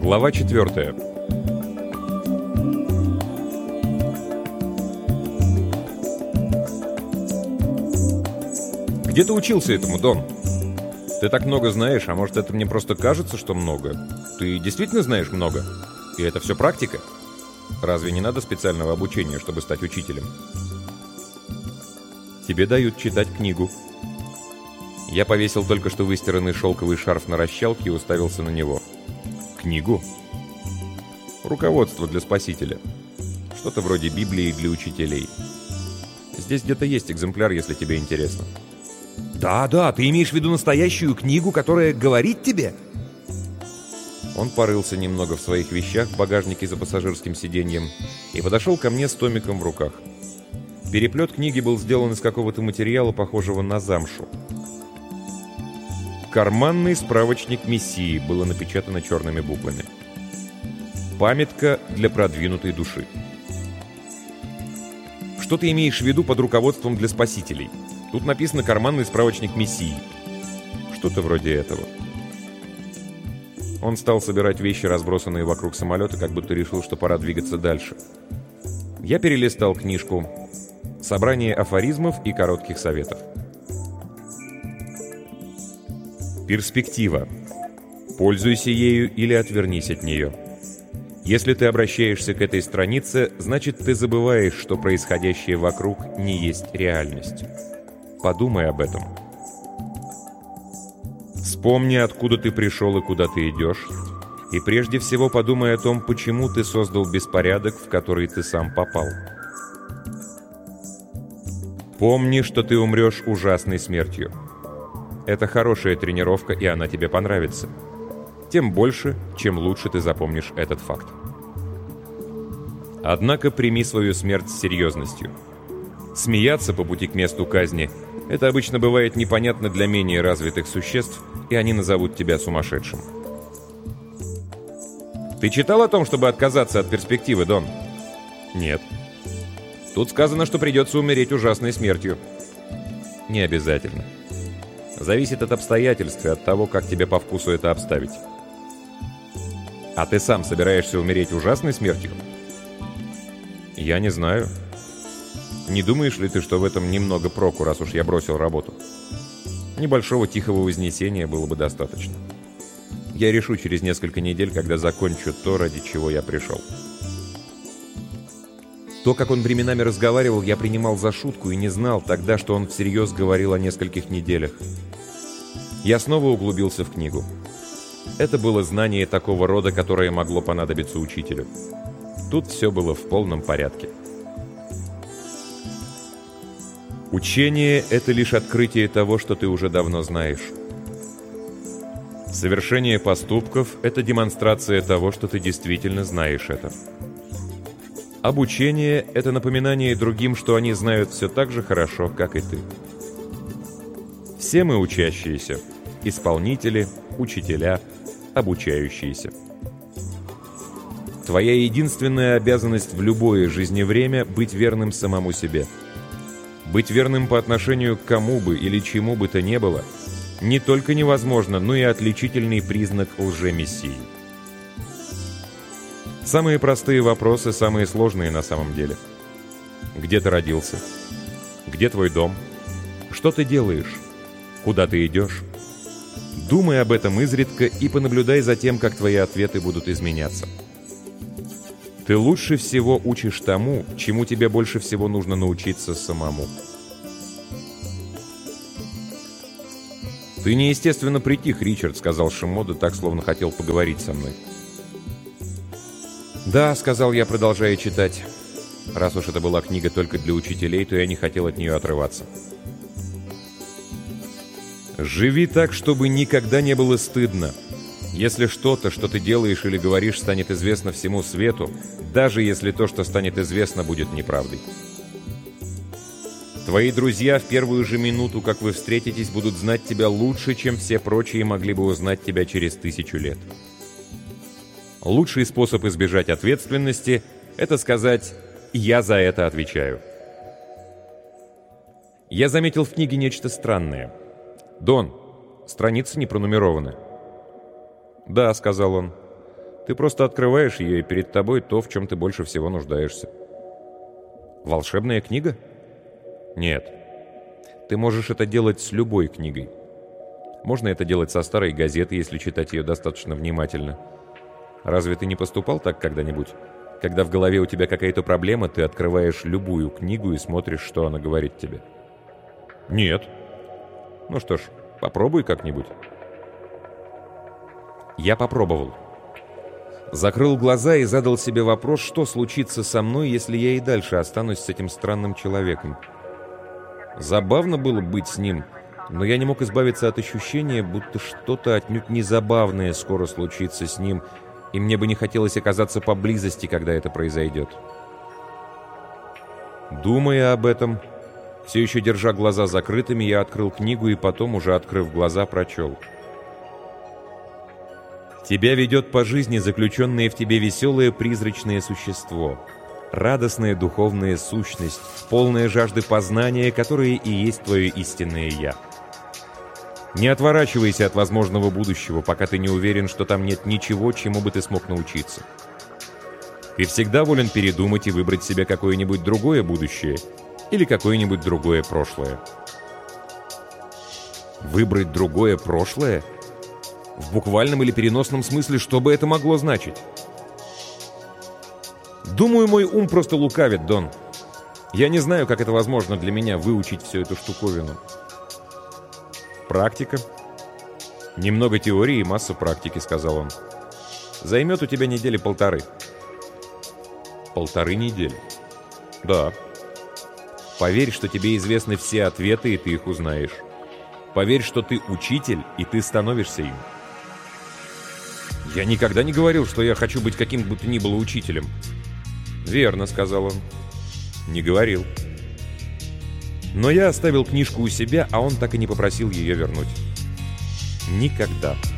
Глава 4. Где ты учился этому, Дон? Ты так много знаешь, а может, это мне просто кажется, что много? Ты действительно знаешь много? И это все практика? Разве не надо специального обучения, чтобы стать учителем? Тебе дают читать книгу. Я повесил только что выстиранный шелковый шарф на расщелке и уставился на него. Книгу? Руководство для спасителя. Что-то вроде Библии для учителей. Здесь где-то есть экземпляр, если тебе интересно. Да, ты имеешь в виду настоящую книгу, которая говорит тебе? Он порылся немного в своих вещах в багажнике за пассажирским сиденьем и подошел ко мне с томиком в руках. Переплет книги был сделан из какого-то материала, похожего на замшу. «Карманный справочник Мессии» было напечатано черными буквами. «Памятка для продвинутой души». Что ты имеешь в виду под руководством для спасителей? Тут написано «Карманный справочник Мессии». Что-то вроде этого. Он стал собирать вещи, разбросанные вокруг самолета, как будто решил, что пора двигаться дальше. Я перелистал книжку «Собрание афоризмов и коротких советов». Перспектива. Пользуйся ею или отвернись от нее. Если ты обращаешься к этой странице, значит, ты забываешь, что происходящее вокруг не есть реальность. Подумай об этом. Вспомни, откуда ты пришел и куда ты идешь, и прежде всего подумай о том, почему ты создал беспорядок, в который ты сам попал. Помни, что ты умрешь ужасной смертью. Это хорошая тренировка, и она тебе понравится. Тем больше, чем лучше ты запомнишь этот факт. Однако прими свою смерть с серьезностью. Смеяться по пути к месту казни – это обычно бывает непонятно для менее развитых существ, и они назовут тебя сумасшедшим. Ты читал о том, чтобы отказаться от перспективы, Дон? Нет. Тут сказано, что придется умереть ужасной смертью. Не обязательно. Зависит от обстоятельств и от того, как тебе по вкусу это обставить. А ты сам собираешься умереть ужасной смертью? Я не знаю. Не думаешь ли ты, что в этом немного проку, раз уж я бросил работу? Небольшого тихого вознесения было бы достаточно. Я решу через несколько недель, когда закончу то, ради чего я пришел. То, как он временами разговаривал, я принимал за шутку и не знал тогда, что он всерьез говорил о нескольких неделях. Я снова углубился в книгу. Это было знание такого рода, которое могло понадобиться учителю. Тут все было в полном порядке. Учение — это лишь открытие того, что ты уже давно знаешь. Совершение поступков — это демонстрация того, что ты действительно знаешь это. Обучение — это напоминание другим, что они знают все так же хорошо, как и ты. Все мы учащиеся, исполнители, учителя, обучающиеся. Твоя единственная обязанность в любое жизневремя — быть верным самому себе. Быть верным по отношению к кому бы или чему бы то ни было не только невозможно, но и отличительный признак лжемессии. Самые простые вопросы, самые сложные на самом деле. Где ты родился? Где твой дом? Что ты делаешь? Куда ты идешь? Думай об этом изредка и понаблюдай за тем, как твои ответы будут изменяться. Ты лучше всего учишь тому, чему тебе больше всего нужно научиться самому. «Ты неестественно притих, Ричард», — сказал Шимода, так, словно хотел поговорить со мной. «Да», — сказал я, продолжая читать. Раз уж это была книга только для учителей, то я не хотел от нее отрываться. «Живи так, чтобы никогда не было стыдно. Если что-то, что ты делаешь или говоришь, станет известно всему свету, даже если то, что станет известно, будет неправдой. Твои друзья в первую же минуту, как вы встретитесь, будут знать тебя лучше, чем все прочие могли бы узнать тебя через 1000 лет. Лучший способ избежать ответственности – это сказать «я за это отвечаю». Я заметил в книге нечто странное. «Дон, страницы не пронумерованы». «Да», — сказал он. Ты просто открываешь ее, и перед тобой то, в чем ты больше всего нуждаешься. Волшебная книга? Нет. Ты можешь это делать с любой книгой. Можно это делать со старой газеты, если читать ее достаточно внимательно. Разве ты не поступал так когда-нибудь? Когда в голове у тебя какая-то проблема, ты открываешь любую книгу и смотришь, что она говорит тебе. Нет. Ну что ж, попробуй как-нибудь. Я попробовал. Закрыл глаза и задал себе вопрос, что случится со мной, если я и дальше останусь с этим странным человеком. Забавно было быть с ним, но я не мог избавиться от ощущения, будто что-то отнюдь незабавное скоро случится с ним, и мне бы не хотелось оказаться поблизости, когда это произойдет. Думая об этом, все еще держа глаза закрытыми, я открыл книгу и потом, уже открыв глаза, прочел. «Тебя ведет по жизни заключенное в тебе веселое призрачное существо, радостная духовная сущность, полная жажды познания, которая и есть твое истинное «Я». Не отворачивайся от возможного будущего, пока ты не уверен, что там нет ничего, чему бы ты смог научиться. Ты всегда волен передумать и выбрать себе какое-нибудь другое будущее или какое-нибудь другое прошлое». Выбрать другое прошлое? В буквальном или переносном смысле, что бы это могло значить? Думаю, мой ум просто лукавит, Дон. Я не знаю, как это возможно для меня выучить всю эту штуковину. Практика. Немного теории и масса практики, сказал он. Займет у тебя недели 1.5. 1.5 недели? Да. Поверь, что тебе известны все ответы, и ты их узнаешь. Поверь, что ты учитель, и ты становишься им. Я никогда не говорил, что я хочу быть каким бы то ни было учителем. Верно, сказал он. Не говорил. Но я оставил книжку у себя, а он так и не попросил ее вернуть. Никогда.